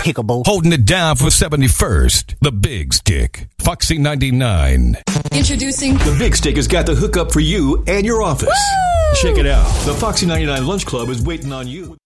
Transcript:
Pickable. Holding it down for 71st. The Big Stick. Foxy 99. Introducing The Big Stick has got the hookup for you and your office. Woo! Check it out. The Foxy 99 Lunch Club is waiting on you.